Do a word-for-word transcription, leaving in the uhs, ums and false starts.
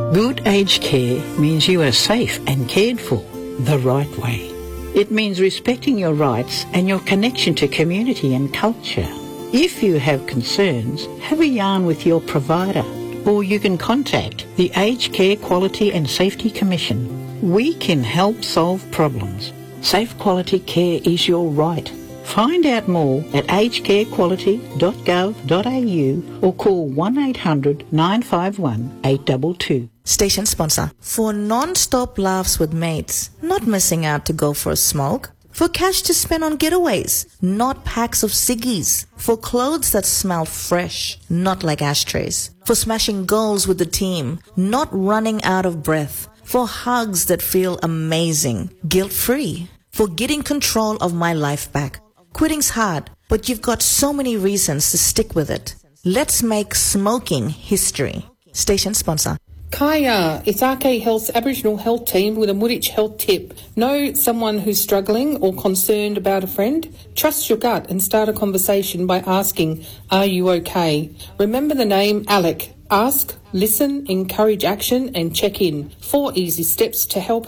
Good aged care means you are safe and cared for the right way. It means respecting your rights and your connection to community and culture. If you have concerns, have a yarn with your provider, or you can contact the Aged Care Quality and Safety Commission. We can help solve problems. Safe quality care is your right. Find out more at aged care quality dot gov dot a u or call one eight hundred nine five one eight two two. Station sponsor. For non-stop laughs with mates, not missing out to go for a smoke. For cash to spend on getaways, not packs of ciggies. For clothes that smell fresh, not like ashtrays. For smashing goals with the team, not running out of breath. For hugs that feel amazing, guilt-free. For getting control of my life back. Quitting's hard, but you've got so many reasons to stick with it. Let's make smoking history. Station sponsor. Kaya, it's R K Health's Aboriginal Health Team with a Woolwich Health tip. Know someone who's struggling or concerned about a friend? Trust your gut and start a conversation by asking, are you okay? Remember the name Alec. Ask, listen, encourage action and check in. Four easy steps to help